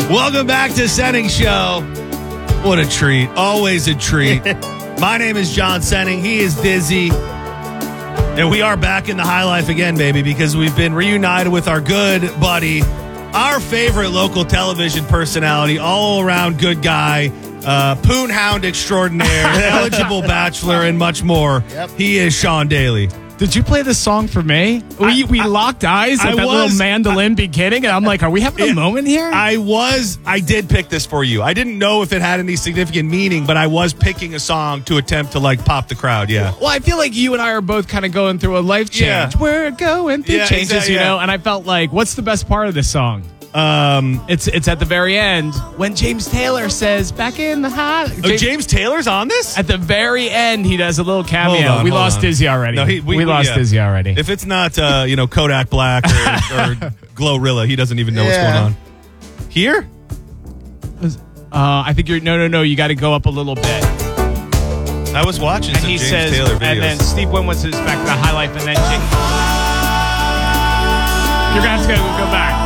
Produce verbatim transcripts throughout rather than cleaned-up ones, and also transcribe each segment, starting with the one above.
Welcome back to Senning Show. What a treat. Always a treat. My name is John Senning. He is Dizzy. And we are back in the high life again, baby, because we've been reunited with our good buddy, our favorite local television personality, all-around good guy, uh, poon hound extraordinaire, eligible bachelor, and much more. Yep. He is Sean Daly. Did you play this song for me? We I, we I, locked eyes at I that was, little mandolin I, beginning, and I'm like, are we having a it, moment here? I was, I did pick this for you. I didn't know if it had any significant meaning, but I was picking a song to attempt to, like, pop the crowd, yeah. Well, I feel like you and I are both kind of going through a life change. Yeah. We're going through yeah, changes, exactly, you know, yeah. And I felt like, what's the best part of this song? Um, it's it's at the very end when James Taylor says "back in the hot." Oh, James, James Taylor's on this. At the very end, he does a little cameo. On, we lost on. Dizzy already. No, he, we, we lost yeah. Dizzy already. If it's not, uh, you know, Kodak Black or, or Glorilla, he doesn't even know yeah. what's going on. Here, uh, I think you're no, no, no. You got to go up a little bit. I was watching and some he James says, Taylor videos, and then Steve Winwood says "back to the high life," and then Jake, you're gonna have to go, go back.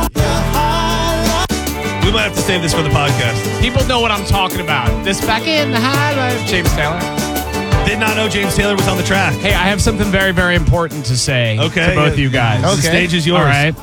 We might have to save this for the podcast. People know what I'm talking about. This back in the high life, James Taylor. Did not know James Taylor was on the track. Hey, I have something very, very important to say okay. to both of you guys. Okay. The stage is yours. All right.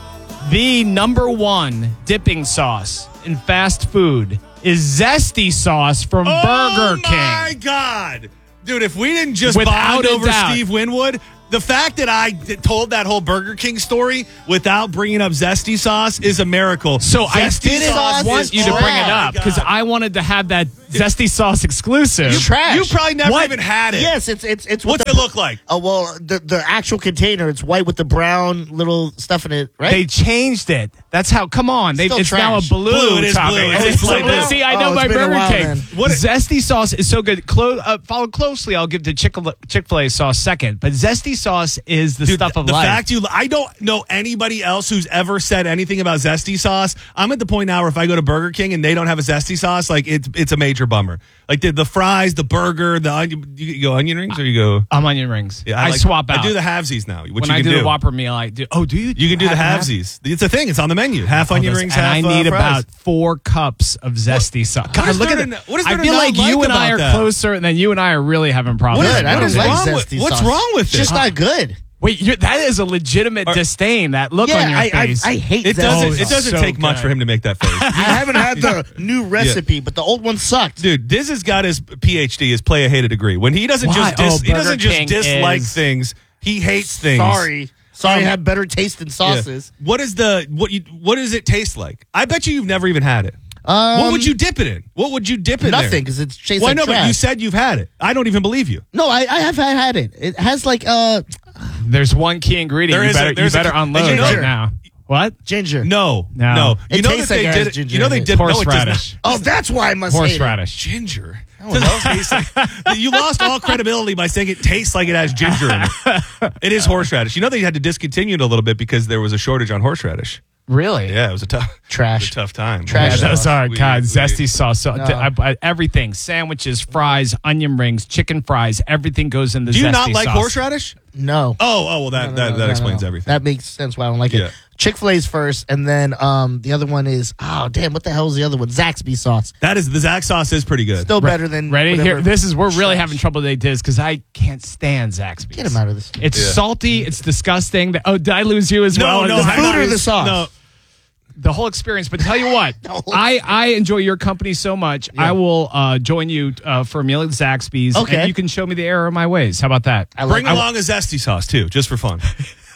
The number one dipping sauce in fast food is zesty sauce from oh Burger King. Oh, my God. Dude, if we didn't just Without bond over doubt. Steve Winwood... The fact that I d- told that whole Burger King story without bringing up zesty sauce is a miracle. So zesty I didn't sauce want you to oh bring it up because I wanted to have that zesty sauce exclusive. You, trash. You probably never what? even had it. Yes, it's it's it's. What's the, it look like? Oh well, the the actual container. It's white with the brown little stuff in it. Right? They changed it. That's how. Come on, they, it's trash. now a blue. Blue, it is topping. blue. It's, It's it's like blue. blue. See, I Oh, know it's my been a Burger while, King. man. What zesty sauce is so good. Clo- uh, follow closely. I'll give the Chick Chick-fil-A sauce second, but zesty sauce is the Dude, stuff of the life. fact you, I don't know anybody else who's ever said anything about zesty sauce. I'm at the point now where if I go to Burger King and they don't have a zesty sauce, like it's it's a major bummer. Like the, the fries, the burger, the onion. You go onion rings or you go? I'm onion rings. Yeah, I, like, swap out. I do the halvesies now. Which when you I can do, do the Whopper meal, I do. Oh, do you? You can do the have halvesies. It's a thing. It's on the menu. Half oh, onion this, rings, and half I need uh, fries. about four cups of zesty sauce. God, is look there at to- it. what is there I to feel not like like you and about I are that? closer, and then you and I are really having problems. Good. I What don't is like wrong zesty with, What's sauce. wrong with It's it? just not good. Wait, you're, that is a legitimate Or- disdain. That look Yeah, on your I, I face. I hate It zesty doesn't. sauce. It doesn't So take much good. for him to make that face. I haven't had the new recipe, but the old one sucked. Dude, Diz has got his P H D, his play a hated degree. When he doesn't Why? just dis, Oh, he doesn't Burger just King dislike is- things. He hates things. Sorry, sorry, Um, I have better taste than Yeah. sauces. What is the what you what does it taste like? I bet you you've never even had it. Um, what would you dip it in? What would you dip it in? Nothing, because it tastes Well, like no, but trash. you said you've had it. I don't even believe you. No, I, I have had it. It has like uh There's one key ingredient. There you is a- better, there's you a- better a unload ginger. right now. What? ginger. No, No. no. It You know tastes that they like it did has it. ginger You know in they it. dip no, it does not. Horseradish. Oh, that's why I must hate it. Horseradish. Ginger. Does it taste like, you lost all credibility by saying it tastes like it has ginger in it. It is horseradish. You know they had to discontinue it a little bit because there was a shortage on horseradish. Really? Yeah, it was a tough Trash. It was a tough time. Trash. Yeah, those are We- God we- zesty sauce. So, No. I, I, everything: sandwiches, fries, onion rings, chicken fries. Everything goes in the. Do you zesty not like sauce. horseradish? No. Oh, oh well, that No, no, that, no, that no, explains no. everything. That makes sense why I don't like Yeah. it. Chick-fil-A's first, and then um the other one is oh damn, what the hell is the other one? Zaxby sauce. That is the Zax sauce is pretty good. Still better than Ready whatever here? This is we're really trash. having trouble today, Diz, because I can't stand Zaxby's. Get him out of this. It's Yeah. salty. It's disgusting. The- oh, did I lose you as well? no, no, The- The I- food I- or the sauce? No, the whole experience. But tell you what, The whole I, I enjoy your company so much. I will uh, join you uh, for a meal at Zaxby's, Okay. and you can show me the error of my ways. How about that? I bring like, along a zesty sauce too, just for fun.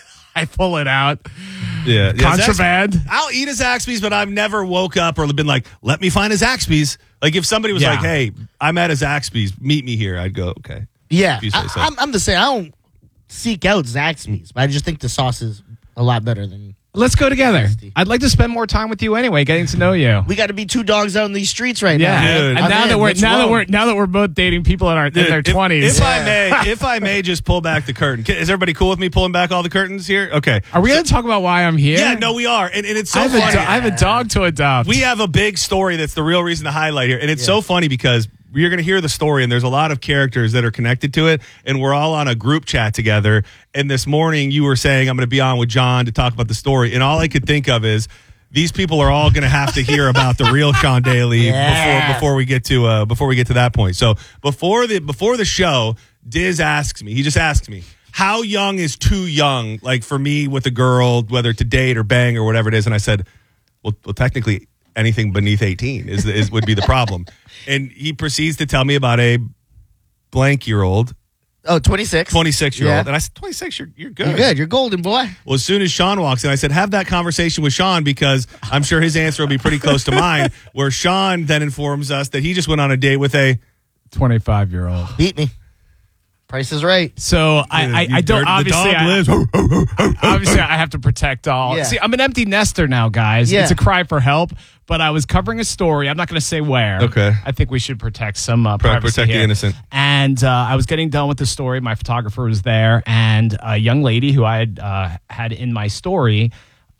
I pull it out. Yeah, yeah Contraband. Zaxby's- I'll eat a Zaxby's, but I've never woke up or been like, "Let me find a Zaxby's." Like if somebody was Yeah. like, "Hey, I'm at a Zaxby's, meet me here," I'd go, "Okay." yeah, If you say I, so. I'm, I'm the same. I don't seek out Zaxby's, but I just think the sauce is a lot better than. Let's go together. Nasty. I'd like to spend more time with you anyway, getting to know you. We got to be two dogs out in these streets right Yeah, now. Dude. and I'm now in. that we're What's now that wrong? we're now that we're both dating people in our in their If- twenties. If, I may, if I may, just pull back the curtain. Is everybody cool with me pulling back all the curtains here? Okay. Are we going to talk about why I'm here? Yeah, no, we are, and, and it's so I have, a funny. do- I have a dog to adopt. We have a big story that's the real reason to highlight here. And it's so funny because you're going to hear the story, and there's a lot of characters that are connected to it, and we're all on a group chat together. And this morning you were saying, I'm going to be on with John to talk about the story. And all I could think of is, these people are all going to have to hear about the real Sean Daly Yeah. before before we get to uh, before we get to that point. So before the before the show, Diz asks me. He just asks me, how young is too young? Like for me with a girl, whether to date or bang or whatever it is. And I said, well, well technically anything beneath eighteen is, is would be the problem. And he proceeds to tell me about a blank year old. Oh, twenty-six. twenty-six year Yeah. old. And I said, twenty-six, you're, you're good. You're good. You're golden, boy. Well, as soon as Sean walks in, I said, have that conversation with Sean because I'm sure his answer will be pretty close to mine, where Sean then informs us that he just went on a date with a twenty-five year old. Beat me. Price is right. So I, I, I don't the obviously dog I, lives. obviously I have to protect all. Yeah. See, I'm an empty nester now, guys. Yeah. It's a cry for help. But I was covering a story. I'm not going to say where. Okay. I think we should protect some uh, Pro- privacy protect the here. innocent. And uh, I was getting done with the story. My photographer was there, and a young lady who I had uh, had in my story.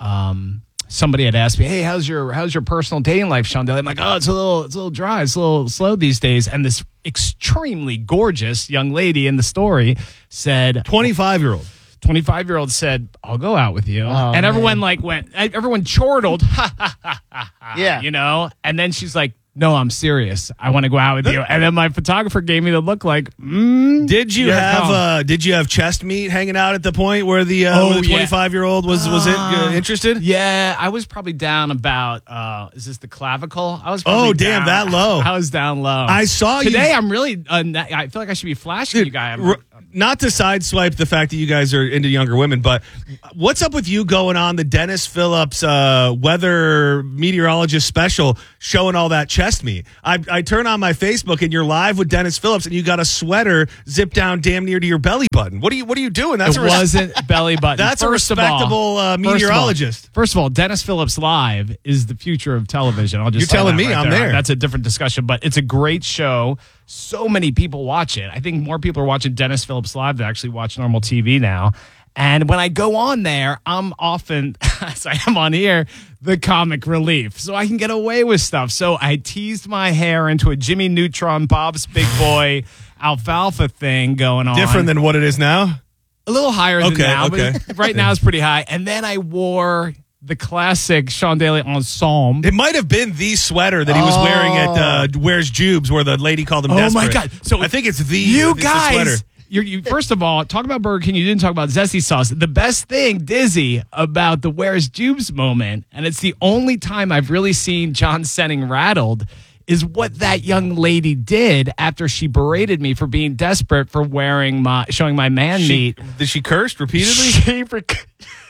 Um, somebody had asked me, "Hey, how's your how's your personal dating life, Sean Daly?" I'm like, "Oh, it's a little it's a little dry. It's a little slow these days." And this extremely gorgeous young lady in the story said, twenty-five year old. twenty-five year old said, "I'll go out with you," Oh, and everyone man. like went, everyone chortled, ha ha ha ha ha, Yeah. you know. And then she's like, "No, I'm serious. I want to go out with you." And then my photographer gave me the look like, mm, Did you you're have calm. uh, did you have chest meat hanging out at the point where the uh, Oh, where the yeah. twenty-five year old was was it uh, Uh, interested? Yeah, I was probably down about. Uh, is this the clavicle? I was. Probably Oh, damn, down- that low. I was down low. I saw you- today. I'm really. Uh, I feel like I should be flashing you guys. R- not to sideswipe the fact that you guys are into younger women, but what's up with you going on the Dennis Phillips uh, weather meteorologist special showing all that chest meat? I, I turn on my Facebook and you're live with Dennis Phillips and you got a sweater zipped down damn near to your belly button. What are you What are you doing? That's It a res- wasn't belly button. That's First a of all- respectable uh, first of all- meteorologist. First of all, Dennis Phillips Live is the future of television. I'll just You're say telling that me, right I'm there. That's a different discussion, but it's a great show. So many people watch it. I think more people are watching Dennis Phillips Live than actually watch normal T V now. And when I go on there, I'm often, as I am on here, the comic relief. So I can get away with stuff. So I teased my hair into a Jimmy Neutron, Bob's Big Boy alfalfa thing going on. Different than what it is now? A little higher than Okay, now, okay. but right now it's pretty high. And then I wore the classic Sean Daly ensemble. It might have been the sweater that he was wearing at uh, Where's Jubes, where the lady called him Oh desperate. my God. So I think it's the You it's the sweater. guys, you're, you first of all, talk about Burger King. You didn't talk about zesty sauce. The best thing, Dizzy, about the Where's Jubes moment, and it's the only time I've really seen John Senning rattled, is what that young lady did after she berated me for being desperate for wearing my showing my man She, meat. did she curse repeatedly? She rec-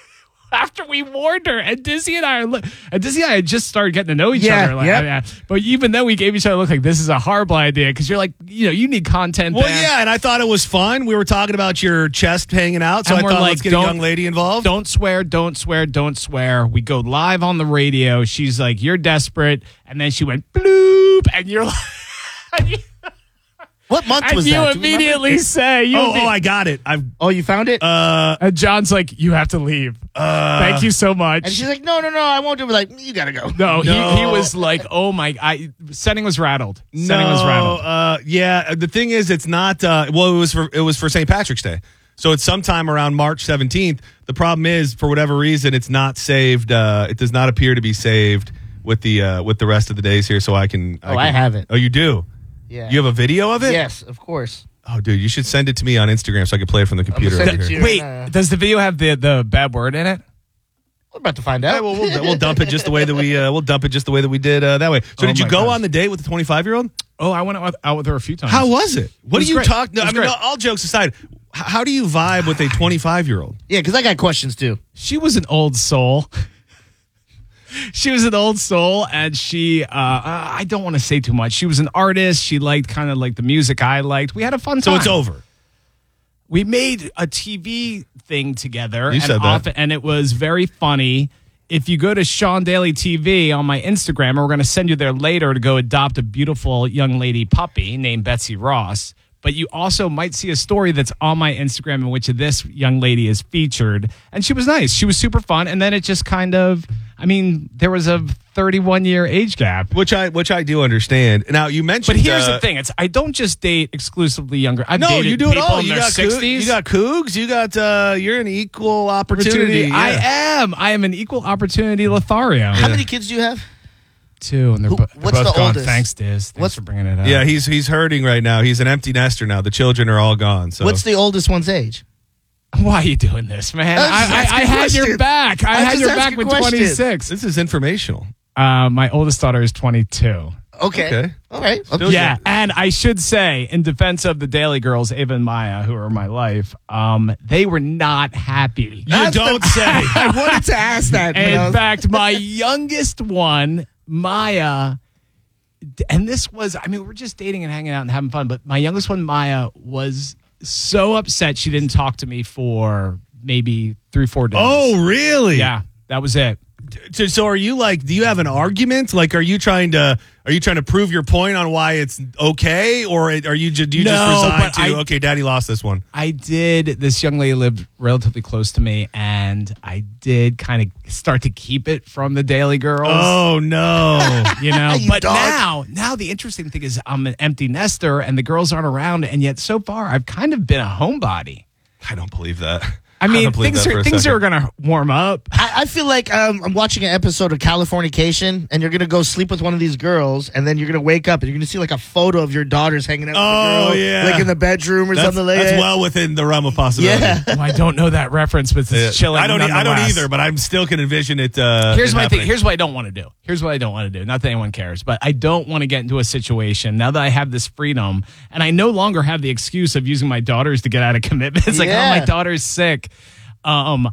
after we warned her, and Dizzy and I, are li- and Dizzy and I had just started getting to know each Yeah, other. Like, yep. yeah. But even then, we gave each other a look like this is a horrible idea because you're like, you know, you need content. Well, there. yeah, and I thought it was fun. We were talking about your chest hanging out, so And I we're thought like, let's get a don't- young lady involved. Don't swear, don't swear, don't swear. We go live on the radio. She's like, you're desperate. And then she went bloop. And you're like, and you, What month and was you that? Do we immediately remember? say, you Oh, imme- oh, I got it. I've Oh, you found it? uh, and John's like, you have to leave. uh Thank you so much. and she's like, no, no, no, I won't do it. We're like, you gotta go. no, No. He, he was like, oh my, I, Senning was rattled. Senning no, was rattled. uh, yeah. The thing is, it's not. Uh, well, it was for it was for Saint Patrick's Day, so it's sometime around March seventeenth. The problem is, for whatever reason, it's not saved. Uh, it does not appear to be saved with the uh, with the rest of the days here. So I can. Oh, can, I have it. Oh, you do. Yeah. You have a video of it? Yes, of course. Oh, dude, you should send it to me on Instagram so I can play it from the computer. send over it to here. you. Wait, uh, does the video have the, the bad word in it? We're about to find Yeah, out. well, we'll, we'll dump it just the way that we uh, we'll dump it just the way that we did uh, that way. So Oh did you my go gosh. on the date with the twenty-five year old? Oh, I went out with, out with her a few times. How was it? What was do you great. talk? No, It I was mean, great. no, all jokes aside, h- how do you vibe with a twenty-five year old? Yeah, because I got questions too. She was an old soul. She was an old soul, and she, uh, uh, I don't want to say too much. She was an artist. She liked kind of like the music I liked. We had a fun So time. it's over. We made a T V thing together. You and said that. often- and it was very funny. If you go to Sean Daly T V on my Instagram, and we're going to send you there later to go adopt a beautiful young lady puppy named Betsy Ross. but you also might see a story that's on my Instagram in which this young lady is featured. And she was nice. She was super fun. And then it just kind of, I mean, there was a thirty-one year age gap. Which I which I do understand. Now, you mentioned... But here's uh, the thing. It's I don't just date exclusively younger. I've no, dated you do it people all. in You their got, sixties. Coug- you got cougs. You got... Uh, you're an equal opportunity. opportunity. I Yeah. am. I am an equal opportunity Lothario. How many kids do you have? Two, and they're, Who- bo- they're what's both the gone. oldest? Thanks, Diz. Thanks What's- for bringing it up. Yeah, he's he's hurting right now. He's an empty nester now. The children are all gone. So What's the oldest one's age? Why are you doing this, man? I'm just I, I, I asking had questions. your back. I I'm had just your back asking with questions. twenty-six. This is informational. Uh, my oldest daughter is twenty-two. Okay. Okay. All right. Still Yeah, and I should say, in defense of the Daily Girls, Ava and Maya, who are my life, um, they were not happy. You don't say. I wanted to ask that. but I In was- fact, my youngest one, Maya, and this was, I mean, we're just dating and hanging out and having fun, but my youngest one, Maya, was so upset she didn't talk to me for maybe three, four days. Oh, really? Yeah, that was it. So, so are you like? Do you have an argument? Like, are you trying to? Are you trying to prove your point on why it's okay, or are you just do you No, just resign but to? I- okay, Daddy lost this one. I did. This young lady lived relatively close to me, and I did kind of start to keep it from the Daily Girls. Oh no! You know, You but dog. now, now the interesting thing is I'm an empty nester, and the girls aren't around, and yet so far I've kind of been a homebody. I don't believe that. I mean, don't believe things that for are a things second. are gonna warm up. I, I feel like um, I'm watching an episode of Californication, and you're gonna go sleep with one of these girls, and then you're gonna wake up, and you're gonna see like a photo of your daughters hanging out. Oh, with the girl, yeah. like in the bedroom or That's, something like that's that. well within the realm of possibility. Yeah. Well, I don't know that reference, but it's Yeah. chilling. I don't. e- I don't nonetheless. either, but I'm still can envision it. Uh, Here's it my happening. thing. Here's what I don't want to do. Here's what I don't want to do. Not that anyone cares, but I don't want to get into a situation now that I have this freedom, and I no longer have the excuse of using my daughters to get out of commitments. Like, oh, Yeah. my daughter's sick. Um,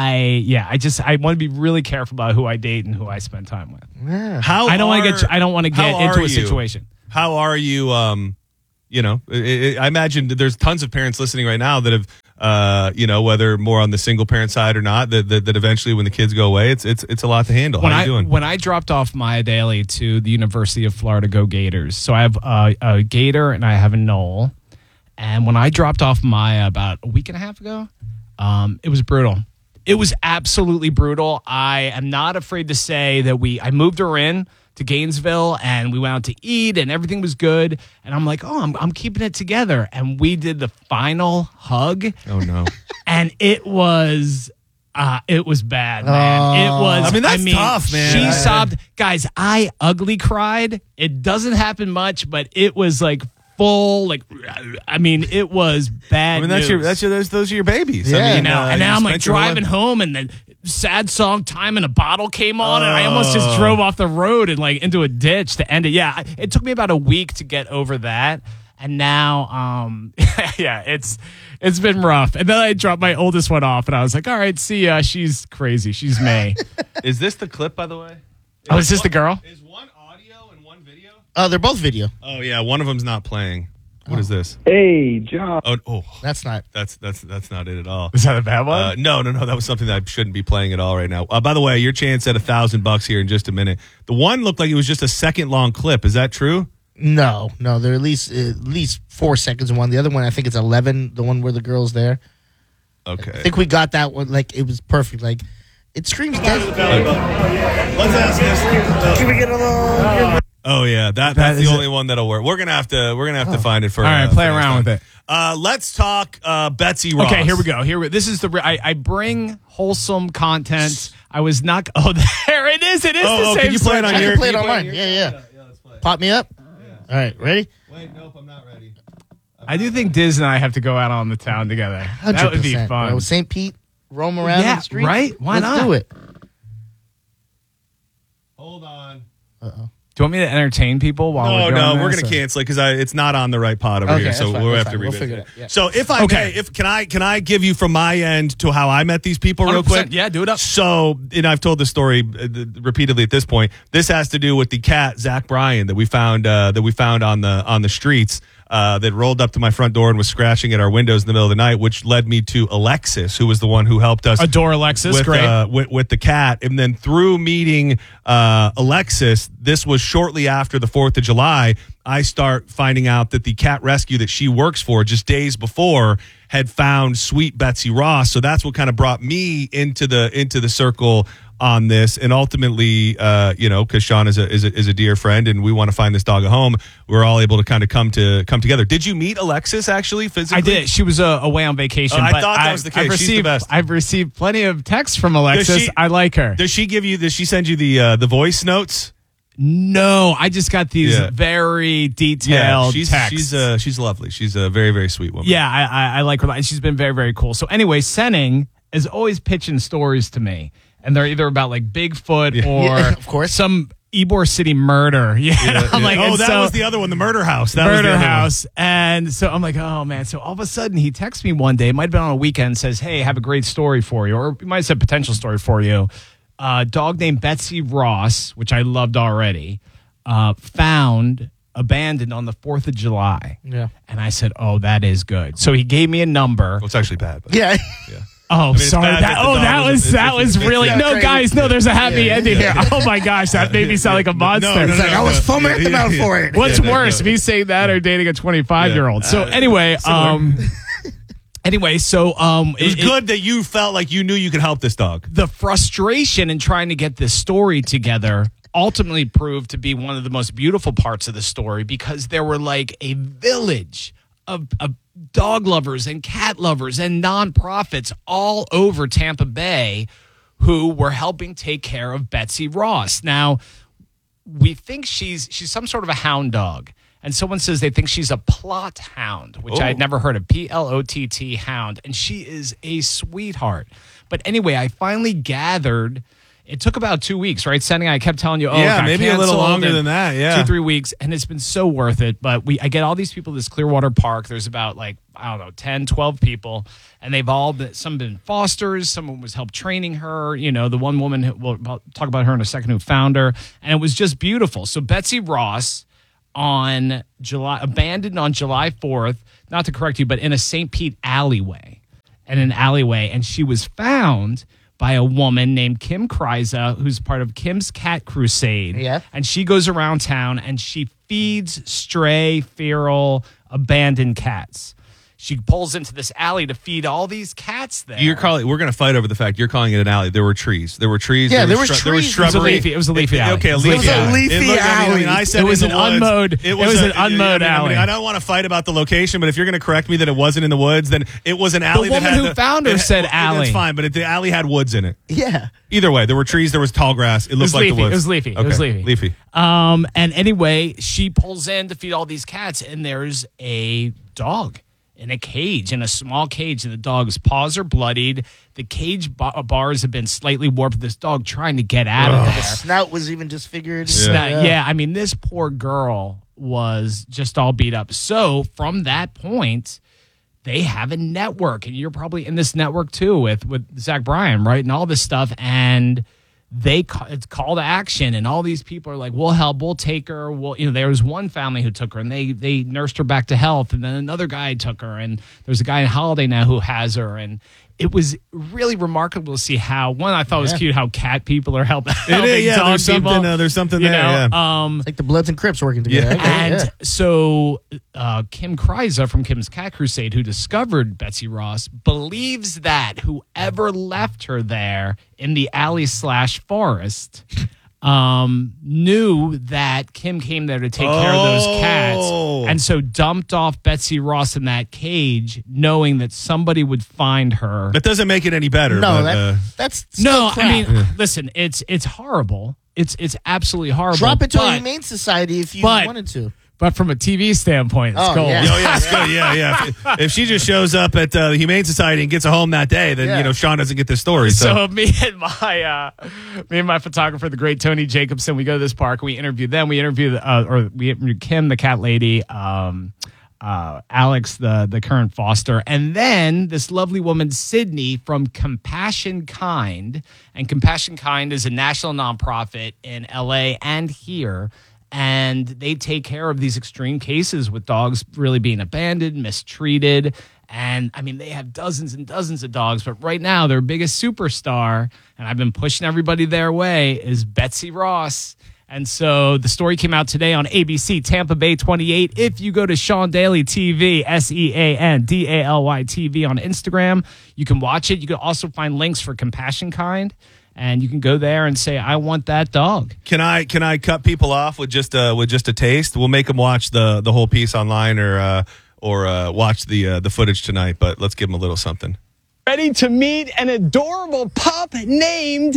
I yeah, I just I want to be really careful about who I date and who I spend time with. Yeah. How I don't want to are- get I don't want to get how into are a you? situation. How are you? Um, you know, I, I imagine that there's tons of parents listening right now that have, uh, you know, whether more on the single parent side or not, that, that that eventually when the kids go away, it's it's it's a lot to handle. When How I you doing? when I dropped off Maya Daly to the University of Florida, go Gators. So I have uh, a Gator and I have a Knoll. And when I dropped off Maya about a week and a half ago, um, it was brutal. It was absolutely brutal. I am not afraid to say that we I moved her in to Gainesville and we went out to eat and everything was good. And I'm like, oh, I'm, I'm keeping it together. And we did the final hug. oh no. And it was uh it was bad, man. Oh. It was I mean, that's tough, man. She I- sobbed. Guys, I ugly cried. It doesn't happen much, but it was like full, like I mean, it was bad. I mean, that's news. your that's your those, those are your babies. Yeah. I mean, you know, uh, and now you I'm like spent your whole driving life- home, and then sad song "Time in a Bottle" came on, and I almost just Oh. drove off the road and like into a ditch to end it. Yeah, I- it took me about a week to get over that, and now, um, yeah, it's it's been rough. And then I dropped my oldest one off, and I was like, all right, see ya. She's crazy. She's May. Is this the clip, by the way? Oh, is this the girl? Is one audio and one video? Oh, they're both video. Oh yeah, one of them's not playing. What is this? Hey, John. Oh, oh, That's not. that's that's that's not it at all. Is that a bad one? Uh, no, no, no. That was something that I shouldn't be playing at all right now. Uh, by the way, your chance at a thousand bucks here in just a minute. The one looked like it was just a second long clip. Is that true? No, no. They're at least at least four seconds in one. The other one, I think it's eleven. The one where the girl's there. Okay. I think we got that one. Like it was perfect. Like it screams death. Let's ask this. Can we get along? Oh yeah, that That that's the is only one that'll work. We're gonna have to we're gonna have to find it for. All right, uh, play for next around time. with it. Uh, let's talk uh, Betsy Ross. Okay, here we go. Here we. This is the. re- I, I bring wholesome content. I was not. Oh, there it is. It is Oh, the oh, same. can you play it song. on I your- can play it can you play online. your- Yeah, yeah. yeah, let's play it. Pop me up. All right, ready? Wait, nope, I'm not ready. I do think Diz and I have to go out on the town together. Hundred That would be percent. fun. Saint Pete, roam around Yeah, the streets. right? Why Let's not? do it. Hold on. Uh oh. Do you want me to entertain people while No, we're doing no, this, we're gonna or- cancel it because it's not on the right pod over Okay, here, so that's fine, we'll that's have to fine. We'll revisit figure it. it out, yeah. So if I Okay. may, if can I can I give you from my end to how I met these people real one hundred percent. quick? Yeah, do it up. So, and I've told this story uh, th- repeatedly at this point. This has to do with the cat Zach Bryan that we found uh, that we found on the on the streets. Uh, that rolled up to my front door and was scratching at our windows in the middle of the night, which led me to Alexis, who was the one who helped us Adore Alexis. with, Great. uh, with with the cat. And then through meeting uh, Alexis, this was shortly after the fourth of July. I start finding out that the cat rescue that she works for just days before had found sweet Betsy Ross. So that's what kind of brought me into the into the circle on this. And ultimately, uh, you know, because Sean is a, is a is a dear friend and we want to find this dog a home, we're all able to kind of come to come together. Did you meet Alexis actually physically? I did. She was uh, away on vacation. Uh, I but thought that I've, was the case. I've She's the received, best. I've received plenty of texts from Alexis. She, I like her. Does she give you? Does she send you the uh, the voice notes? No, I just got these Yeah. very detailed Yeah, she's texts. she's uh, she's lovely. She's a very very sweet woman. Yeah, I, I, I like her. And she's been very, very cool. So anyway, Senning is always pitching stories to me. And they're either about like Bigfoot Yeah. or Yeah, of course. some Ybor City murder. Yeah. Yeah, I'm yeah. like, oh, and that so- was the other one, the murder house. That was the Murder other one. House. And so I'm like, oh, man. So all of a sudden he texts me one day, it might have been on a weekend, says, hey, I have a great story for you. Or he might have said potential story for you. A uh, dog named Betsy Ross, which I loved already, uh, found abandoned on the fourth of July. Yeah. And I said, oh, that is good. So he gave me a number. Well, it's actually bad. But Yeah. yeah. Oh, it's sorry. bad That, that the oh, dog that was- was it's- that it's- was it's really not no, crazy. guys. No, there's a happy Yeah. ending here. Oh my gosh, that made me sound like a monster. No, no, no, It's like, I was foaming at the mouth for it. What's Yeah, no, worse, no. me saying that or dating a twenty-five year old? So Uh, anyway, similar. um, anyway, so um, It was good that you felt like you knew you could help this dog. the frustration in trying to get this story together ultimately proved to be one of the most beautiful parts of the story because there were like a village of, of dog lovers and cat lovers and nonprofits all over Tampa Bay who were helping take care of Betsy Ross. Now, we think she's she's some sort of a hound dog. And someone says they think she's a plot hound, which I had Oh. never heard of, P L O T T hound. And she is a sweetheart. But anyway, I finally gathered, it took about two weeks, right? Sending, I kept telling you, oh, Yeah, it got maybe a little canceled, longer and than that, yeah. Two, three weeks. And it's been so worth it. But we, I get all these people at this Clearwater Park. There's about like, I don't know, ten, twelve people. And they've all been, some been fosters. Someone was help training her. You know, the one woman, who, we'll talk about her in a second, who found her. And it was just beautiful. So Betsy Ross on July, abandoned on July fourth, not to correct you, but in a Saint Pete alleyway, in an alleyway. And she was found by a woman named Kim Kryza, who's part of Kim's Cat Crusade. Yeah. And she goes around town and she feeds stray, feral, abandoned cats. She pulls into this alley to feed all these cats there. You're calling. We're going to fight over the fact you're calling it an alley. There were trees. There were trees. Yeah, there, there was was shrub- there was trees. It was a shrubbery. leafy- it was a leafy alley. Okay, a It was leafy, a leafy alley. alley. It looked- I mean, I mean, I said It was in an the woods. unmowed- it was a- an unmowed I mean, I, mean, alley. I don't want to fight about the location, but if you're going to correct me that it wasn't in the woods, then it was an alley. woman that had who the, found her it- said well, alley. That's fine, but it, the alley had woods in it. Yeah. Either way, there were trees. There was tall grass. It looked was like leafy. the woods. It was leafy. It was Okay, leafy. Leafy. Um, and anyway, she pulls in to feed all these cats, and there's a dog in a cage, in a small cage, and the dog's paws are bloodied. The cage ba- bars have been slightly warped. This dog trying to get out of The there. snout was even disfigured. Sna- yeah. I mean, this poor girl was just all beat up. So from that point, they have a network, and you're probably in this network too with with Zach Bryan, right, and all this stuff, and they ca- it's call to action, and all these people are like, we'll help, we'll take her. We'll, you know, there was one family who took her, and they they nursed her back to health, and then another guy took her, and there's a guy in Holiday now who has her, and it was really remarkable to see how, one, I thought it was Yeah. cute how cat people are helping, It helping is, yeah, dog there's people. something, uh, there's something you there, know, yeah. um, It's like the Bloods and Crips working together. Yeah. I get it, and yeah. so uh, Kim Kryza from Kim's Cat Crusade, who discovered Betsy Ross, believes that whoever left her there in the alley slash forest um, knew that Kim came there to take care of those cats, Oh. and so dumped off Betsy Ross in that cage, knowing that somebody would find her. That doesn't make it any better. No, but, that, uh, that's still No, crap. I mean, listen, it's it's horrible. It's it's absolutely horrible. drop it to but, a humane society if you but- wanted to. But from a T V standpoint, it's Oh, gold. yeah. Oh yeah, it's good. Yeah, yeah. If, if she just shows up at uh, the Humane Society and gets a home that day, then Yeah. you know Sean doesn't get this story. So, So me and my uh, me and my photographer, the great Tony Jacobson, we go to this park. We interview them. We interview the, uh, or we interview Kim, the cat lady, um, uh, Alex, the the current foster, and then this lovely woman Sydney from Compassion Kind. And Compassion Kind is a national nonprofit in L A and here. And they take care of these extreme cases with dogs really being abandoned, mistreated. And I mean, they have dozens and dozens of dogs, but right now their biggest superstar, and I've been pushing everybody their way, is Betsy Ross. And so the story came out today on A B C Tampa Bay twenty-eight. If you go to Sean Daly T V, S E A N D A L Y T V on Instagram, you can watch it. You can also find links for Compassion Kind, and you can go there and say, I want that dog. Can I can I cut people off with just a, with just a taste? We'll make them watch the, the whole piece online or uh, or uh, watch the uh, the footage tonight, but let's give them a little something. Ready to meet an adorable pup named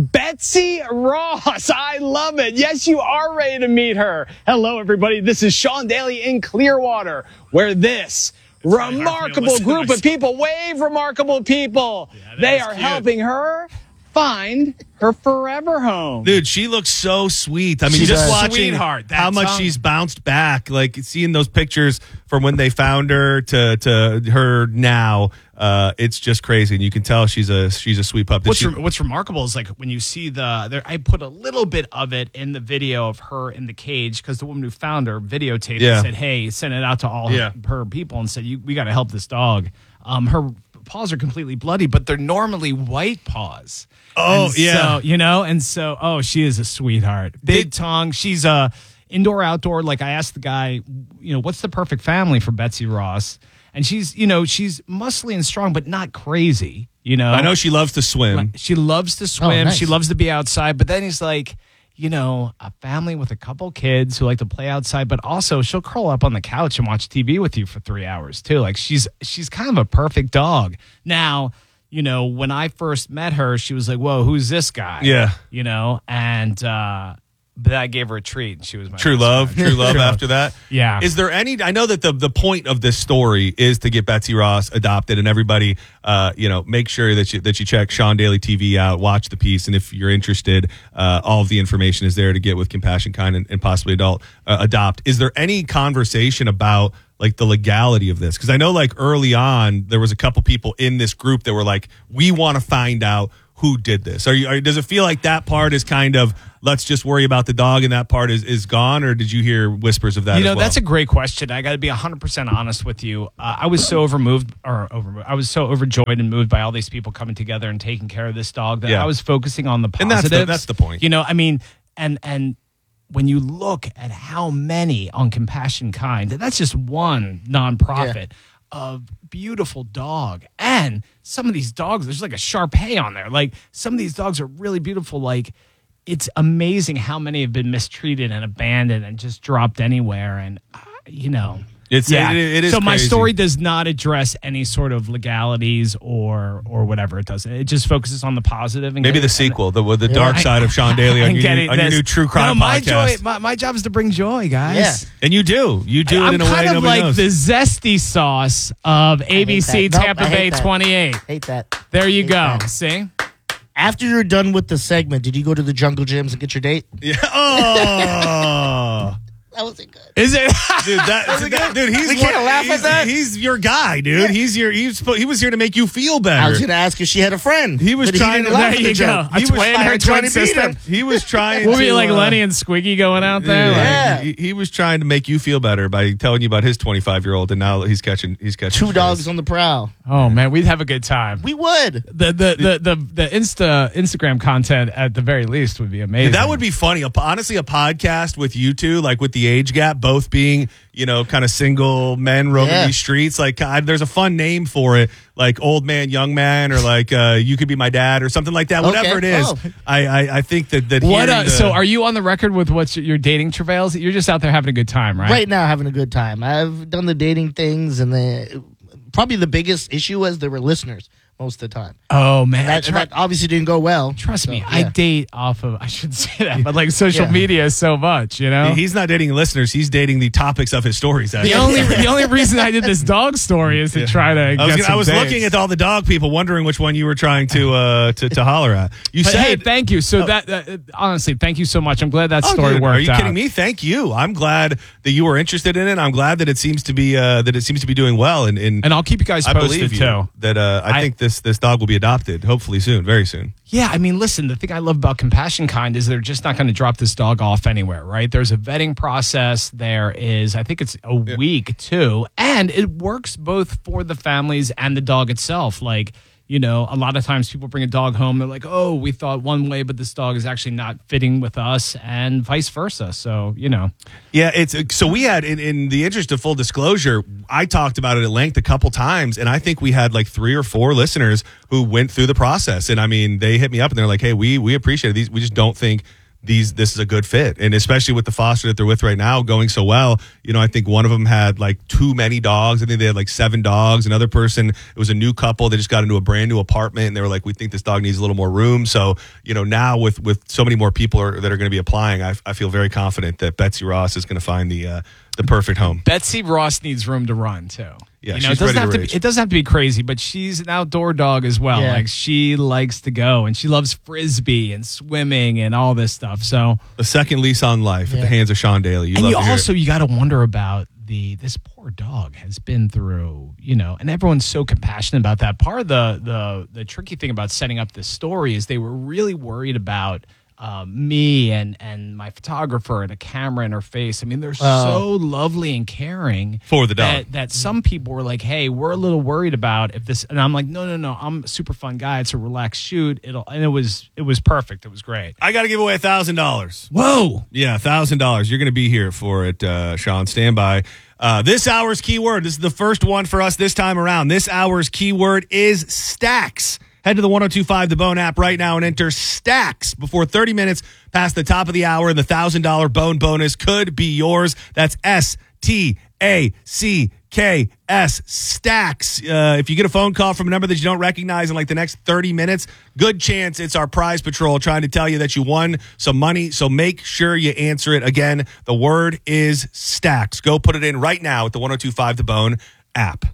Betsy Ross. I love it. Yes, you are ready to meet her. Hello, everybody. This is Sean Daly in Clearwater, where this it's remarkable group of people, wave remarkable people, yeah, they are cute. Helping her find her forever home. Dude, she looks so sweet. I mean, she's just a watching sweetheart, how much tongue. She's bounced back, like seeing those pictures from when they found her to, to her now. Uh, it's just crazy, and you can tell she's a she's a sweet pup. What's, she, re- what's remarkable is like when you see the there, I put a little bit of it in the video of her in the cage because the woman who found her videotaped yeah. and said, "Hey, send it out to all yeah. her, her people and said, you, we got to help this dog." Um, her paws are completely bloody, but they're normally white paws. Oh and yeah, so, you know, and so oh, she is a sweetheart, big Did, tongue. She's a indoor outdoor. Like I asked the guy, you know, what's the perfect family for Betsy Ross? And she's, you know, she's muscly and strong, but not crazy, you know. I know she loves to swim. She loves to swim. Oh, nice. She loves to be outside. But then he's like, you know, a family with a couple kids who like to play outside, but also she'll curl up on the couch and watch T V with you for three hours too. Like she's she's kind of a perfect dog. Now, you know, when I first met her, she was like, whoa, who's this guy? Yeah. You know, and uh but I gave her a treat. She was my true love, true love. After that, yeah. Is there any? I know that the the point of this story is to get Betsy Ross adopted, and everybody, uh, you know, make sure that you that you check Sean Daly T V out, watch the piece, and if you're interested, uh, all of the information is there to get with Compassion Kind and, and possibly adult uh, adopt. Is there any conversation about like the legality of this? Because I know like early on there was a couple people in this group that were like, we want to find out who did this. Are you? Are, does it feel like that part is kind of let's just worry about the dog and that part is, is gone, or did you hear whispers of that? You know, as well? That's a great question. I got to be one hundred percent honest with you. Uh, I was so overmoved, or over, I was so overjoyed and moved by all these people coming together and taking care of this dog that yeah. I was focusing on the and positives. that's the, that's the point. You know, I mean, and and when you look at how many on Compassion Kind, that's just one nonprofit. Yeah. A beautiful dog, and some of these dogs, there's like a Shar-Pei on there. Like some of these dogs are really beautiful. Like it's amazing how many have been mistreated and abandoned and just dropped anywhere. And uh, you know, it's yeah. it, it is. So my crazy. story does not address any sort of legalities or or whatever it does. It just focuses on the positive. And maybe get, the sequel, the the yeah. dark side of Sean Daly on, your new, on your new true crime no, my podcast. Joy, my, my job is to bring joy, guys. Yeah. And you do, you do I, it in a I'm way kind of nobody like knows. the zesty sauce of A B C Nope, Tampa Bay twenty-eight. Hate that. There you hate go. That. See. After you're done with the segment, did you go to the Jungle Gyms and get your date? Yeah. Oh. That wasn't good. Is it? Dude, that, that dude, he's We can't one, laugh he's, at that? He's your guy, dude. Yeah. He's your he's he was here to make you feel better. I was going to ask if she had a friend. He was but trying he to- didn't laugh there at the you joke. go. A He was twin, her trying twin to beat sister. him. He was trying We'll to be like uh, Lenny and Squiggy going out there. Yeah. like- Yeah. He, he was trying to make you feel better by telling you about his twenty-five year old, and now he's catching he's catching Two strays. dogs on the prowl. Oh man, we'd have a good time. We would. The the the the, the Insta Instagram content at the very least would be amazing. That would be funny. A- Honestly, a podcast with you two, like with the age gap, both being, you know, kind of single men roaming Yeah. these streets. Like, I, there's a fun name for it, like old man, young man, or like uh, you could be my dad, or something like that. Whatever Okay. it is, Oh. I, I I think that that. What? hearing Uh, the- so, are you on the record with what's your, your dating travails? You're just out there having a good time, right? Right now, having a good time. I've done the dating things, and the probably the biggest issue was there were listeners most of the time. Oh man, That, Tru- that obviously didn't go well. trust So, me, I yeah. date off of. I shouldn't say that, but like social Yeah. media so much, you know. he's not dating listeners; he's dating the topics of his stories. Actually. The only the only reason I did this dog story is to try to. I was, get gonna- some I was dates. looking at all the dog people, wondering which one you were trying to uh, to, to holler at. You But said, hey, thank you. So that, that honestly, thank you so much. I'm glad that Oh, story dude, worked Are you out. kidding me? Thank you. I'm glad that you were interested in it. I'm glad that it seems to be uh, that it seems to be doing well. And, and, And I'll keep you guys I posted believe you too. that uh, I, I- think this this dog will be adopted. Hopefully soon, very soon. Yeah, I mean, listen, the thing I love about Compassion Kind is they're just not going to drop this dog off anywhere, right? There's a vetting process. There is, I think it's a week too. And it works both for the families and the dog itself. Like, You know, a lot of times people bring a dog home. They're like, oh, we thought one way, but this dog is actually not fitting with us, and vice versa. So, you know. Yeah, it's so we had, in, in the interest of full disclosure, I talked about it at length a couple times, and I think we had like three or four listeners who went through the process. And I mean, they hit me up and they're like, hey, we we appreciate these. We just don't think these this is a good fit. And especially with the foster that they're with right now going so well, you know, I think one of them had like too many dogs. I think they had like seven dogs. Another person, it was a new couple. They just got into a brand new apartment and they were like, we think this dog needs a little more room. So, you know, now with, with so many more people are, that are going to be applying, I, I feel very confident that Betsy Ross is going to find the uh, the perfect home. Betsy Ross needs room to run too. Yeah, you know, she's it doesn't ready have to to rage. be, it doesn't have to be crazy, but she's an outdoor dog as well. Yeah. Like she likes to go and she loves frisbee and swimming and all this stuff. So A second lease on life at Yeah. the hands of Sean Daly. You and love you to hear also it. you got to wonder about the this poor dog has been through, you know, and everyone's so compassionate about that. Part of the the the tricky thing about setting up this story is they were really worried about um, me and and my photographer and a camera in her face. I mean, they're so lovely and caring For the dog. that, that some people were like, "Hey, we're a little worried about if this," and I'm like, "No, no, no, I'm a super fun guy. It's a relaxed shoot. It'll," and it was it was perfect. It was great. I got to give away a thousand dollars. Whoa. Yeah, a thousand dollars. You're going to be here for it, uh, Sean. Stand by. Uh, this hour's keyword. This is the first one for us this time around. This hour's keyword is stacks. Head to the one oh two five The Bone app right now and enter stacks before thirty minutes past the top of the hour, and the one thousand dollars Bone bonus could be yours. That's S T A C K S, stacks. Uh, if you get a phone call from a number that you don't recognize in like the next thirty minutes, good chance it's our prize patrol trying to tell you that you won some money. So make sure you answer it. Again, the word is stacks. Go put it in right now at the one oh two five The Bone app.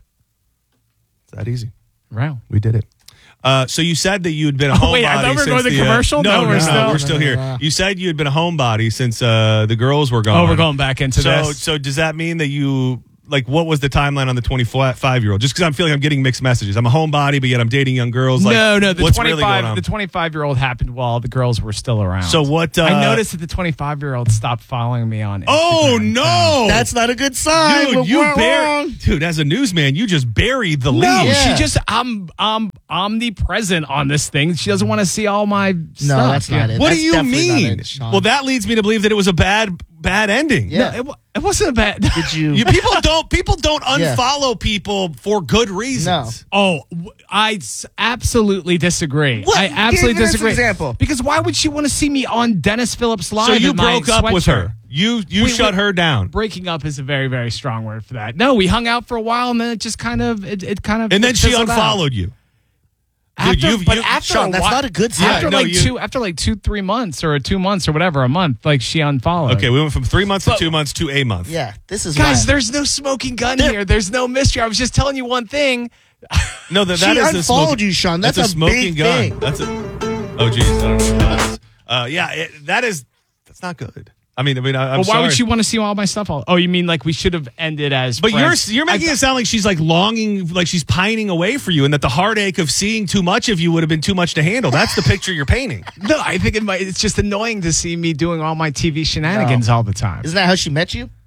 It's that easy. Wow. We did it. Uh, so you said that you had been a homebody. wait, I thought we were since going to the, uh, commercial? No, No, no, we're no, still- we're still here. You said you had been a homebody since uh, the girls were gone. Oh, we're going back into so, this. So does that mean that you, like, what was the timeline on the twenty-five-year-old? Just because I'm feeling I'm getting mixed messages. I'm a homebody, but yet I'm dating young girls. Like, no, no. The what's really going twenty-five, on? the twenty-five-year-old happened while the girls were still around. So what, uh, I noticed that the twenty-five-year-old stopped following me on Instagram. Oh, no. That's not a good sign. Dude, but you we're buried, wrong. dude, as a newsman, you just buried the lead. No, Yeah. she just I'm I'm omnipresent on this thing. She doesn't want to see all my No, stuff. that's not it. What That's do you definitely not mean? it, Sean. Well, that leads me to believe that it was a bad, bad ending. Yeah. No, it, wa- it wasn't a bad. Did you? You, people don't people don't Yeah. unfollow people for good reasons. Oh, w- I s- absolutely disagree. What? I absolutely Give us an disagree. example. Because why would she want to see me on Dennis Phillips Live? So you in my broke up with sweatshirt? her. You you Wait, shut wait. her down. Breaking up is a very, very strong word for that. No, we hung out for a while and then it just kind of it, it kind of And then she fizzled out. unfollowed you. After, Dude, you've- but you- after Sean, a that's while- not a good sign. After Yeah, no, like you- two, after like two, three months or two months or whatever, a month, like she unfollowed. Okay, we went from three months But- to two months to a month. Yeah, this is guys, wild. there's no smoking gun There- here. There's no mystery. I was just telling you one thing. No, that, She that is a unfollowed smoking, you, Sean. That's a a smoking big gun. thing. That's a. Oh, geez, I don't know what that is. Uh, yeah, it, that is. That's not good. I mean, I mean, I, I'm Well, why sorry. would she want to see all my stuff? All? Oh, you mean like we should have ended as? But friends? you're you're making I- it sound like she's like longing, like she's pining away for you, and that the heartache of seeing too much of you would have been too much to handle. That's the picture you're painting. No, I think it might, it's just annoying to see me doing all my T V shenanigans all the time. Isn't that how she met you?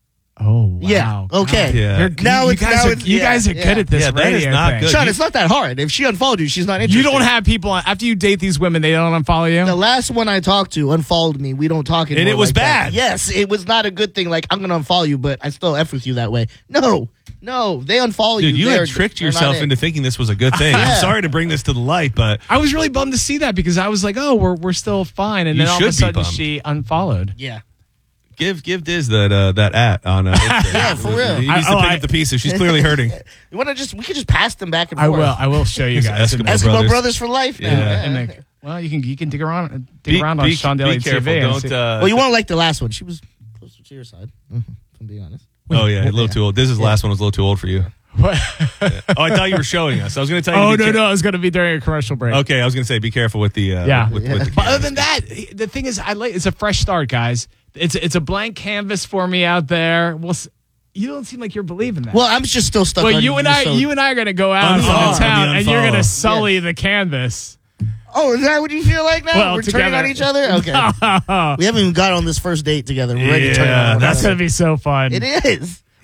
Oh, wow. Yeah. Okay. God. Yeah. You're- Now you it's- guys now are it's- you yeah, guys are yeah. good at this. Yeah, that is radio not thing. good. Sean, you- it's not that hard. If she unfollowed you, she's not interested. You don't have people on, after you date these women, they don't unfollow you. The last one I talked to unfollowed me. We don't talk anymore. it was like that. bad. Yes, it was not a good thing. Like, I'm going to unfollow you, but I still F with you that way. No, no, they unfollow Dude, you. you They're- had tricked they're not yourself in. into thinking this was a good thing. I'm Yeah. sorry to bring this to the light, but I was really bummed to see that because I was like, oh, we're we're still fine, and You then all of should a be sudden bummed. she unfollowed. Yeah. give give Diz that uh, that at on. Uh, Instagram. Yeah, for real. He needs I- to oh, pick I- up the pieces. She's clearly hurting. You want to just, we could just pass them back and I forth. will. I will show you guys. Eskimo in- Eskimo brothers. brothers. for life now. Yeah. Yeah. in the- well, you can you can dig around dig Be, around on be, Sean be Daly T V. careful. and Don't. see- Uh, Well, you won't like the last one. She was closer to your side, if I'm being honest. oh yeah, a little too old. Diz's last one was a little too old for you. What? Oh, I thought you were showing us. I was going to tell you. Oh to be no care- no! It was going to be during a commercial break. Okay, I was going to say be careful with the. Uh, Yeah. With, with the But other cameras. than that, the thing is, I like it's a fresh start, guys. It's it's a blank canvas for me out there. Well, s- you don't seem like you're believing that. Well, I'm just still stuck Well, on you and I, so- you and I are going to go out Unfollow. into town, The and you're going to unfollow. sully the canvas. Oh, is that what you feel like now? Well, We're turning together. on each other? Okay. We haven't even got on this first date together. We're ready to turn Yeah, on one That's another. going to be so fun. It is.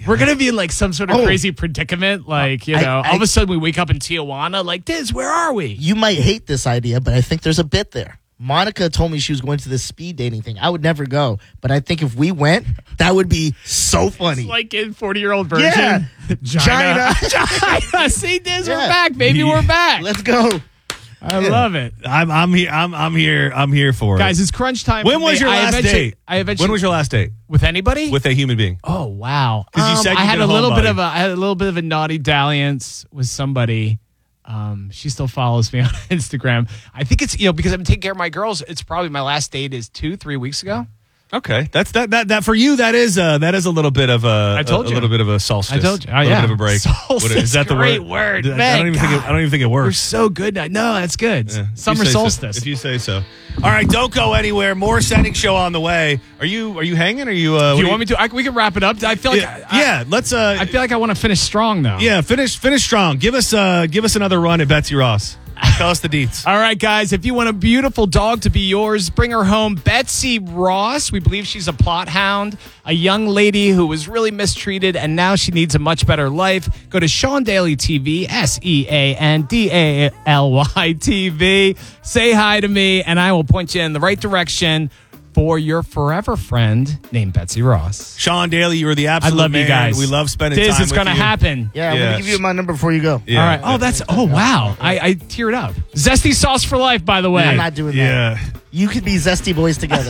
We're going to be in like some sort of Oh. crazy predicament. Like, you I- know, I- all of a sudden we wake up in Tijuana. Like, Diz, where are we? You might hate this idea, but I think there's a bit there. Monica told me she was going to this speed dating thing. I would never go, but I think if we went, that would be so funny. It's like in forty-year-old version. Yeah. China. China. See, Diz, Yeah. we're back. Baby, we're back. Let's go. I love it. I'm I'm here. I'm I'm here. I'm here for Guys, it. it's crunch time. When for was me. your I last eventually- date? I eventually, When was your last date with anybody? with a human being? Oh wow! 'Cause you Um, said you I had did a a little homebody. bit of a I had a little bit of a naughty dalliance with somebody. Um, she still follows me on Instagram. I think it's you know because I've been taking care of my girls. It's probably my last date is two three weeks ago. Okay, that's that that that for you. That is uh that is a little bit of a I told a, a you. little bit of a solstice. I told you. Oh, a little yeah. bit of a break. Solstice, What is that the great word? word. I Man, don't even think it, I don't even think it We're works. so good. Now. No, that's good. Yeah, if you Summer say so. solstice. If you say so. All right, don't go anywhere. More Sending Show on the way. Are you are you hanging? Are you? Uh, Do you want me to? I, we can wrap it up. I feel like Yeah, I, yeah, let's. Uh, I, I feel like I want to finish strong though. yeah, finish finish strong. Give us uh give us another run at Betsy Ross. Tell us the deets. All right, guys, if you want a beautiful dog to be yours, bring her home. Betsy Ross, we believe she's a plot hound, a young lady who was really mistreated, and now she needs a much better life. Go to Sean Daly T V, S E A N D A L Y T V. Say hi to me, and I will point you in the right direction for your forever friend named Betsy Ross. Sean Daly, you are the I absolute love man. you guys. We love spending Diz, time it's with gonna you. happen. Yeah, I'm Yeah. going to give you my number before you go. Yeah. All right. Oh, that's, oh, wow. I, I teared up. Zesty sauce for life, by the way. I'm not doing that. Yeah. You could be Zesty Boys together.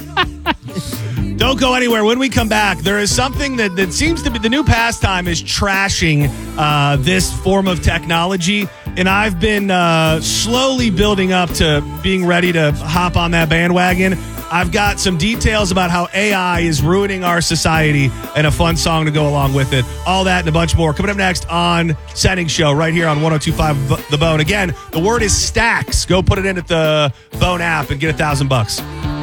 Don't go anywhere. When we come back, there is something that, that seems to be the new pastime is trashing uh, this form of technology. And I've been uh, slowly building up to being ready to hop on that bandwagon. I've got some details about how A I is ruining our society and a fun song to go along with it. All that and a bunch more coming up next on Sending Show right here on one oh two point five The Bone. Again, the word is stacks. Go put it in at the Bone app and get a thousand bucks.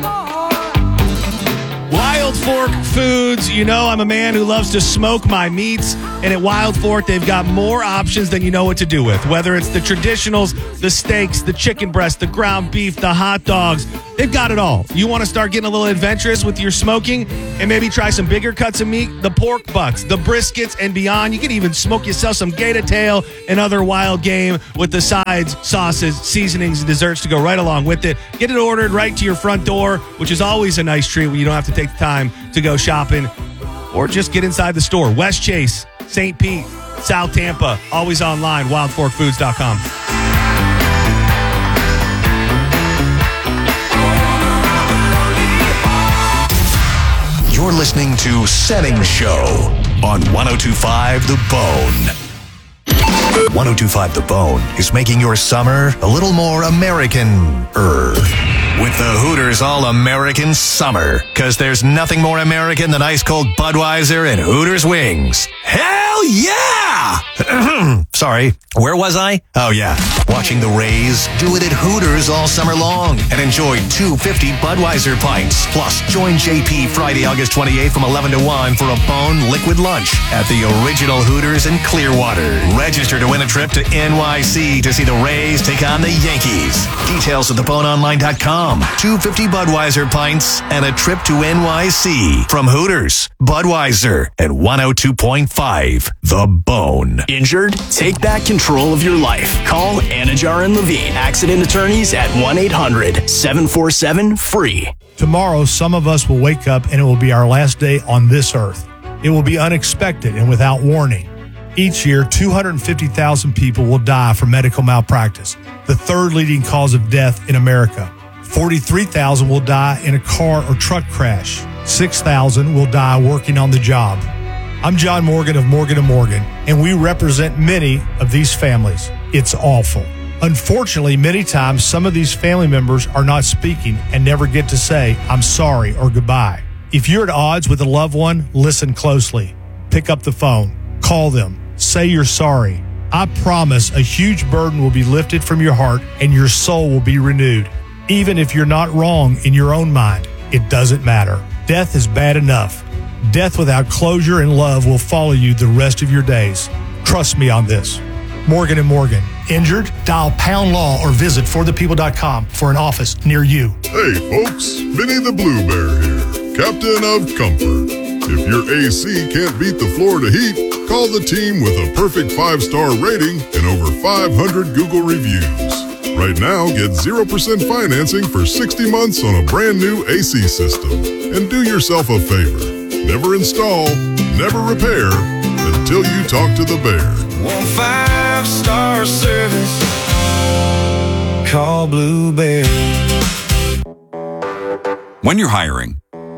Wild Fork Foods, you know I'm a man who loves to smoke my meats, and at Wild Fork they've got more options than you know what to do with. Whether it's the traditionals, the steaks, the chicken breast, the ground beef, the hot dogs, they've got it all. You want to start getting a little adventurous with your smoking and maybe try some bigger cuts of meat, the pork butts, the briskets, and beyond. You can even smoke yourself some gator tail and other wild game with the sides, sauces, seasonings, and desserts to go right along with it. Get it ordered right to your front door, which is always a nice treat when you don't have to take the time to go shopping, or just get inside the store. West Chase, Saint Pete, South Tampa, always online, wild fork foods dot com. You're listening to Setting Show on one oh two point five The Bone. one oh two point five The Bone is making your summer a little more American-er. With the Hooters All-American Summer. Because there's nothing more American than ice-cold Budweiser and Hooters wings. Hell yeah! Sorry, where was I? Oh yeah, watching the Rays do it at Hooters all summer long. And enjoy two fifty Budweiser pints. Plus, join J P Friday, August twenty-eighth from eleven to one for a Bone liquid lunch at the original Hooters in Clearwater. Register to win a trip to N Y C to see the Rays take on the Yankees. Details at the bone online dot com. two fifty Budweiser pints and a trip to N Y C from Hooters, Budweiser, and one oh two point five The Bone. Injured? Take back control of your life. Call Anajar and Levine, accident attorneys at one eight hundred seven four seven free. Tomorrow, some of us will wake up and it will be our last day on this earth. It will be unexpected and without warning. Each year, two hundred fifty thousand people will die from medical malpractice, the third leading cause of death in America. forty-three thousand will die in a car or truck crash. six thousand will die working on the job. I'm John Morgan of Morgan and Morgan, and we represent many of these families. It's awful. Unfortunately, many times some of these family members are not speaking and never get to say, I'm sorry or goodbye. If you're at odds with a loved one, listen closely. Pick up the phone. Call them. Say you're sorry. I promise a huge burden will be lifted from your heart and your soul will be renewed. Even if you're not wrong in your own mind, it doesn't matter. Death is bad enough. Death without closure and love will follow you the rest of your days. Trust me on this. Morgan and Morgan. Injured? Dial pound law or visit for the people dot com for an office near you. Hey folks, Vinny the Blue Bear here, Captain of Comfort. If your A C can't beat the Florida heat, call the team with a perfect five-star rating and over five hundred Google reviews. Right now, get zero percent financing for sixty months on a brand new A C system. And do yourself a favor. Never install, never repair until you talk to the Bear. One five-star service. Call Blue Bear. When you're hiring,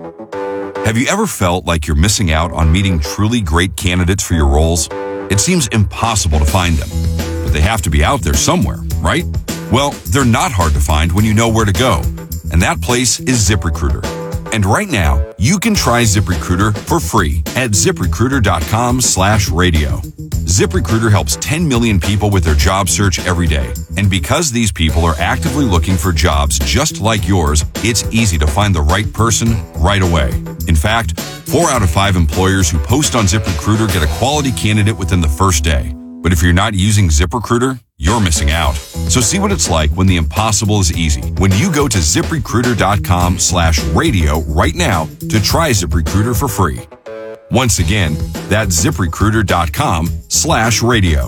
have you ever felt like you're missing out on meeting truly great candidates for your roles? It seems impossible to find them, but they have to be out there somewhere, right? Well, they're not hard to find when you know where to go, and that place is ZipRecruiter. And right now, you can try ZipRecruiter for free at ZipRecruiter.com slash radio. ZipRecruiter helps ten million people with their job search every day. And because these people are actively looking for jobs just like yours, it's easy to find the right person right away. In fact, four out of five employers who post on ZipRecruiter get a quality candidate within the first day. But if you're not using ZipRecruiter, you're missing out. So see what it's like when the impossible is easy. When you go to ZipRecruiter.com slash radio right now to try ZipRecruiter for free. Once again, that's ZipRecruiter.com slash radio.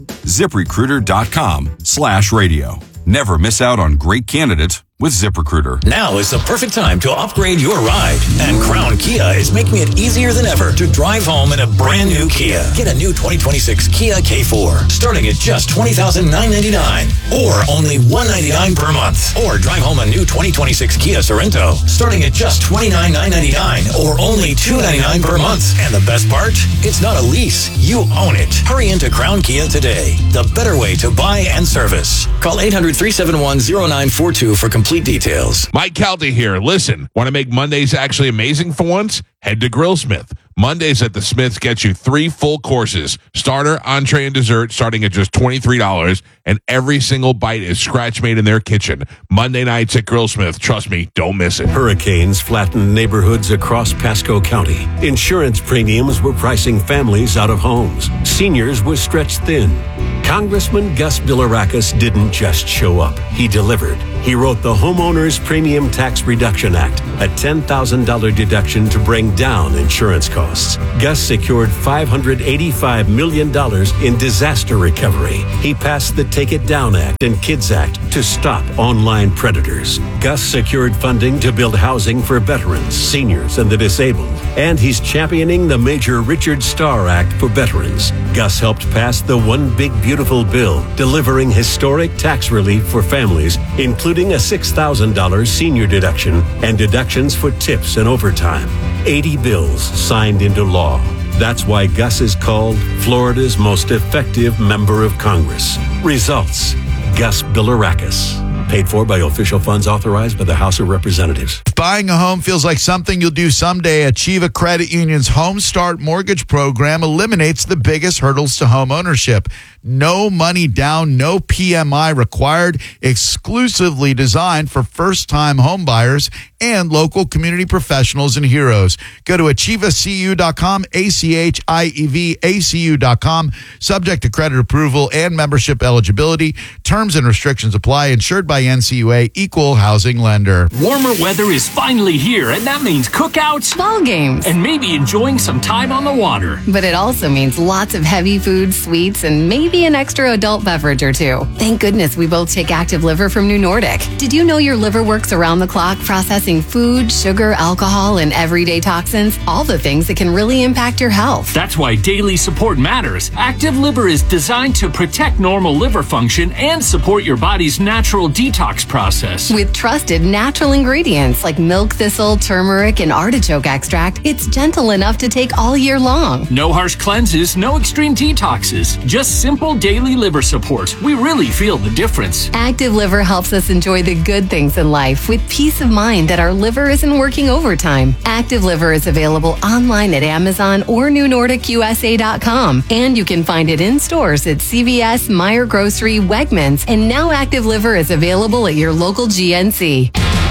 ZipRecruiter.com slash radio. Never miss out on great candidates with ZipRecruiter. Now is the perfect time to upgrade your ride. And Crown Kia is making it easier than ever to drive home in a brand new Kia. Get a new twenty twenty-six Kia K four starting at just twenty thousand nine hundred ninety-nine dollars or only one hundred ninety-nine dollars per month. Or drive home a new twenty twenty-six Kia Sorento starting at just twenty-nine thousand nine hundred ninety-nine dollars or only two hundred ninety-nine dollars per month. And the best part? It's not a lease. You own it. Hurry into Crown Kia today. The better way to buy and service. Call eight hundred, three seven one, zero nine four two for complete details. Mike Calta here. Listen, want to make Mondays actually amazing for once? Head to Grillsmith. Mondays at the Smiths get you three full courses, starter, entree, and dessert starting at just twenty-three dollars, and every single bite is scratch-made in their kitchen. Monday nights at Grillsmith. Trust me, don't miss it. Hurricanes flattened neighborhoods across Pasco County. Insurance premiums were pricing families out of homes. Seniors were stretched thin. Congressman Gus Bilirakis didn't just show up. He delivered. He wrote the Homeowners Premium Tax Reduction Act, a ten thousand dollars deduction to bring down insurance costs. Gus secured five hundred eighty-five million dollars in disaster recovery. He passed the Take It Down Act and Kids Act to stop online predators. Gus secured funding to build housing for veterans, seniors, and the disabled. And he's championing the Major Richard Starr Act for veterans. Gus helped pass the One Big Beautiful Bill, delivering historic tax relief for families, including a six thousand dollars senior deduction and deductions for tips and overtime. eighty bills signed into law. That's why Gus is called Florida's most effective member of Congress. Results: Gus Bilirakis. Paid for by official funds authorized by the House of Representatives. Buying a home feels like something you'll do someday. Achieva Credit Union's Home Start Mortgage Program eliminates the biggest hurdles to home ownership. No money down, no P M I required, exclusively designed for first-time home buyers and local community professionals and heroes. Go to achieva c u dot com, A C H I E V A C U dot com, subject to credit approval and membership eligibility. Terms and restrictions apply. Insured by N C U A, Equal Housing Lender. Warmer weather is finally here, and that means cookouts, ball games, and maybe enjoying some time on the water. But it also means lots of heavy foods, sweets, and maybe an extra adult beverage or two. Thank goodness we both take Active Liver from New Nordic. Did you know your liver works around the clock processing food, sugar, alcohol, and everyday toxins? All the things that can really impact your health. That's why daily support matters. Active Liver is designed to protect normal liver function and support your body's natural detox process. With trusted natural ingredients like milk thistle, turmeric, and artichoke extract, it's gentle enough to take all year long. No harsh cleanses, no extreme detoxes, just simple daily liver support. We really feel the difference. Active Liver helps us enjoy the good things in life with peace of mind that our liver isn't working overtime. Active Liver is available online at Amazon or new nordic u s a dot com, and you can find it in stores at C V S, Meijer Grocery, Wegmans, and now Active Liver is available at your local G N C.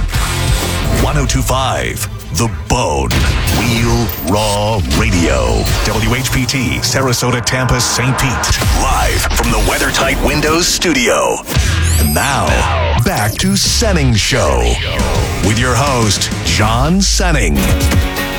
one oh two point five The Bone. Real Raw Radio. W H P T, Sarasota, Tampa, Saint Pete. Live from the WeatherTight Windows studio. And now, back to Senning Show. With your host, John Senning.